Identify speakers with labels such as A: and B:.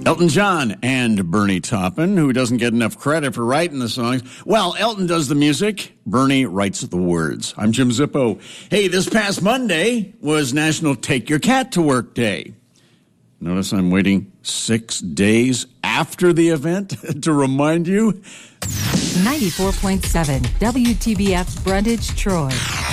A: Elton John and Bernie Taupin, who doesn't get enough credit for writing the songs. Well, Elton does the music, Bernie writes the words. I'm Jim Zippo. Hey, this past Monday was National Take Your Cat to Work Day. Notice I'm waiting 6 days after the event to remind you.
B: 94.7 WTBF Brundage, Troy.